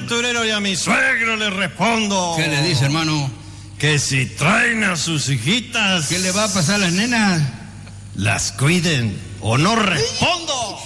aventurero, y a mi suegro le respondo. ¿Qué le dice, hermano? Que si traen a sus hijitas... ¿Qué le va a pasar a las nenas? Las cuiden o no respondo.